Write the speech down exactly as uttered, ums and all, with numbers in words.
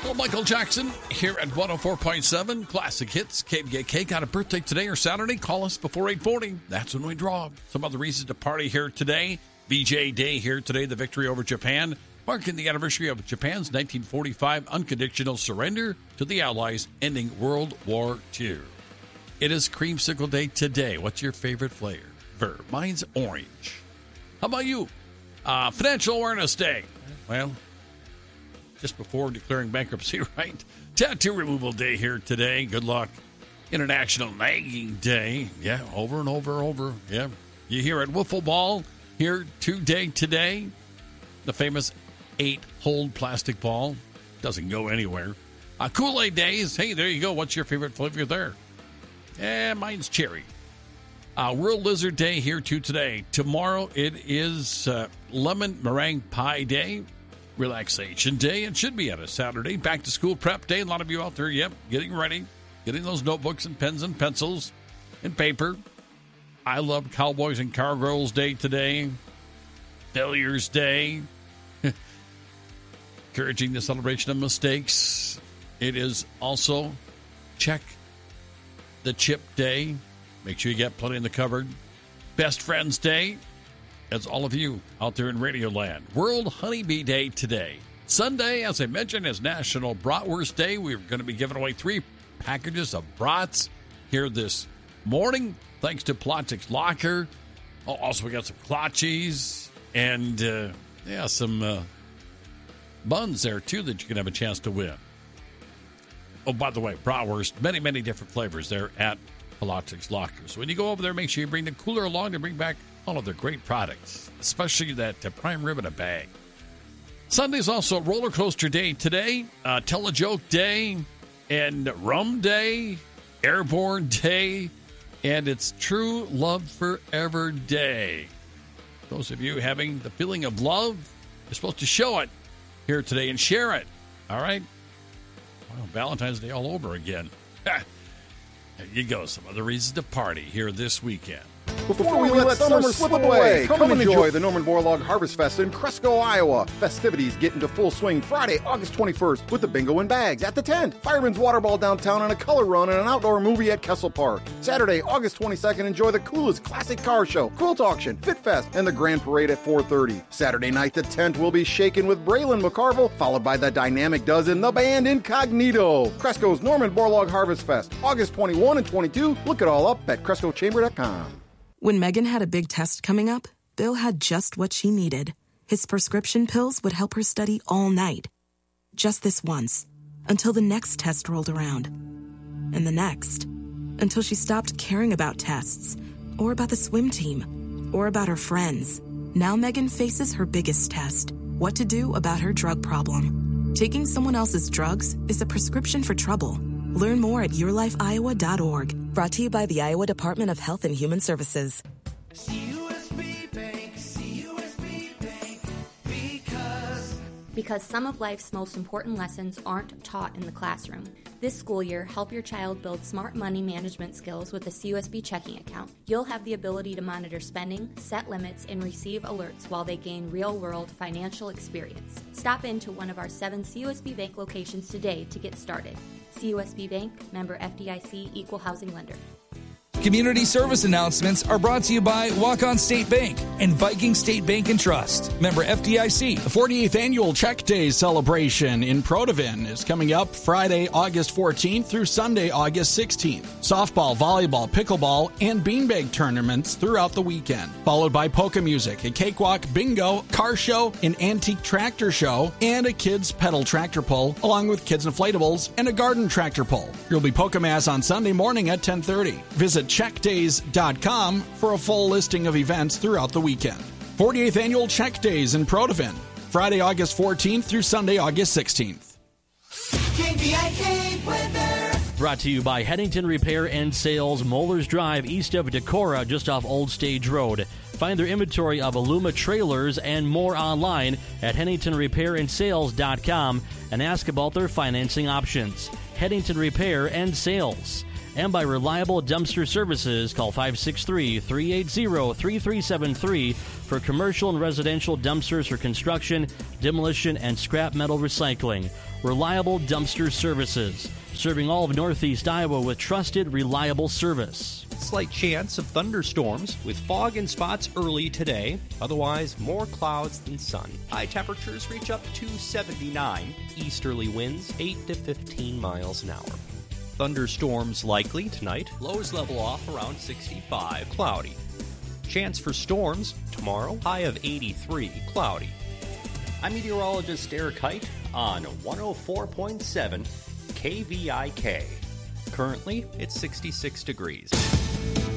Well, Michael Jackson here at one oh four point seven Classic Hits. K B A K got a birthday today or Saturday. Call us before eight forty. That's when we draw. Some other reasons to party here today. V J Day here today, the victory over Japan, marking the anniversary of Japan's nineteen forty-five unconditional surrender to the Allies, ending World War Two. It is Creamsicle Day today. What's your favorite flavor? Mine's orange. How about you? Uh, Financial Awareness Day. Well, just before declaring bankruptcy, right? Tattoo Removal Day here today. Good luck. International Nagging Day. Yeah, over and over and over. Yeah. You hear it. Wiffle Ball here today today. The famous eight-hole plastic ball. Doesn't go anywhere. Uh, Kool-Aid Days. Hey, there you go. What's your favorite flavor there? Eh, mine's cherry. Uh, World Lizard Day here too today. Tomorrow it is uh, Lemon Meringue Pie Day. Relaxation Day. It should be on a Saturday. Back to school prep day. A lot of you out there, yep, getting ready. Getting those notebooks and pens and pencils and paper. I love Cowboys and Cowgirls Day today. Failures Day. Encouraging the celebration of mistakes. It is also Check the Chip Day. Make sure you get plenty in the cupboard. Best Friends Day. That's all of you out there in Radio Land. World Honeybee Day today. Sunday, as I mentioned, is National Bratwurst Day. We're going to be giving away three packages of brats here this morning, thanks to Plotchik's Locker. Oh, also, we got some klatchies and, uh, yeah, some uh, buns there, too, that you can have a chance to win. Oh, by the way, bratwurst, many, many different flavors there at Plotchik's Locker. So when you go over there, make sure you bring the cooler along to bring back all of their great products, especially that uh, prime rib in a bag. Sunday's also Roller Coaster Day today, uh, Tell a Joke Day, and Rum Day, Airborne Day, and it's True Love Forever Day. Those of you having the feeling of love, you're supposed to show it here today and share it. All right? Well, Valentine's Day all over again. There you go. Some other reasons to party here this weekend. Before we let summer slip away, come and enjoy the Norman Borlaug Harvest Fest in Cresco, Iowa. Festivities get into full swing Friday, August twenty-first with the bingo and bags at the tent, Fireman's Water Ball downtown, and a color run and an outdoor movie at Kessel Park. Saturday, August twenty-second, enjoy the coolest classic car show, quilt auction, Fit Fest, and the Grand Parade at four thirty. Saturday night, the tent will be shaken with Braylon McCarville, followed by the Dynamic Dozen, the band Incognito. Cresco's Norman Borlaug Harvest Fest, August twenty-first and twenty-second. Look it all up at Cresco Chamber dot com. When Megan had a big test coming up, Bill had just what she needed. His prescription pills would help her study all night. Just this once, until the next test rolled around. And the next, until she stopped caring about tests, or about the swim team, or about her friends. Now Megan faces her biggest test, what to do about her drug problem. Taking someone else's drugs is a prescription for trouble. Learn more at your life iowa dot org. Brought to you by the Iowa Department of Health and Human Services. C U S B Bank, C U S B Bank, because... Because some of life's most important lessons aren't taught in the classroom. This school year, help your child build smart money management skills with a C U S B checking account. You'll have the ability to monitor spending, set limits, and receive alerts while they gain real-world financial experience. Stop into one of our seven C U S B Bank locations today to get started. C U S B Bank, member F D I C, equal housing lender. Community service announcements are brought to you by Walk-On State Bank and Viking State Bank and Trust, member F D I C. The forty-eighth Annual Check Days celebration in Protivin is coming up Friday, August fourteenth through Sunday, August sixteenth. Softball, volleyball, pickleball, and beanbag tournaments throughout the weekend, followed by polka music, a cakewalk, bingo, car show, an antique tractor show, and a kids pedal tractor pull, along with kids inflatables and a garden tractor pull. There'll be polka mass on Sunday morning at ten thirty. Visit check days dot com for a full listing of events throughout the weekend. forty-eighth Annual Check Days in Protivin, Friday, August fourteenth through Sunday, August sixteenth. K B I K weather. Brought to you by Headington Repair and Sales, Mollers Drive, east of Decorah, just off Old Stage Road. Find their inventory of Aluma trailers and more online at Headington Repair and Sales dot com and ask about their financing options. Headington Repair and Sales. and by Reliable Dumpster Services. Call five six three, three eight zero, three three seven three for commercial and residential dumpsters for construction, demolition, and scrap metal recycling. Reliable Dumpster Services, serving all of Northeast Iowa with trusted, reliable service. Slight chance of thunderstorms with fog and spots early today. Otherwise, more clouds than sun. High temperatures reach up to seventy-nine. Easterly winds eight to fifteen miles an hour. Thunderstorms likely tonight. Lows level off around sixty-five. Cloudy. Chance for storms tomorrow. High of eighty-three. Cloudy. I'm meteorologist Eric Height on one oh four point seven K V I K. Currently, it's sixty-six degrees.